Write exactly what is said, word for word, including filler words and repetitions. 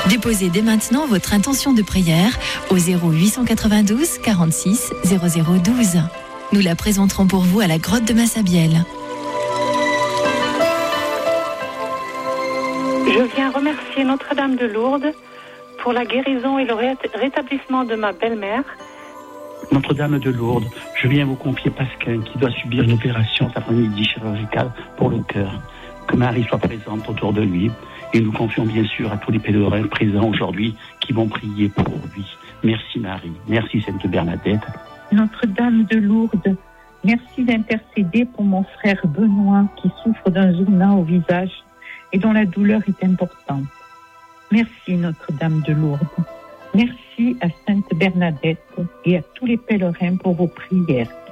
Déposez dès maintenant votre intention de prière au zéro huit cent quatre-vingt-douze quarante-six zéro zéro douze. Nous la présenterons pour vous à la grotte de Massabielle. Je viens remercier Notre-Dame de Lourdes pour la guérison et le ré- rétablissement de ma belle-mère. Notre-Dame de Lourdes, je viens vous confier Pascal qui doit subir une opération cet après-midi chirurgicale pour le cœur. Que Marie soit présente autour de lui et nous confions bien sûr à tous les pèlerins présents aujourd'hui qui vont prier pour lui. Merci Marie, merci Sainte Bernadette. Notre-Dame de Lourdes, merci d'intercéder pour mon frère Benoît qui souffre d'un zona au visage et dont la douleur est importante. Merci Notre-Dame de Lourdes. Merci à Sainte Bernadette et à tous les pèlerins pour vos prières.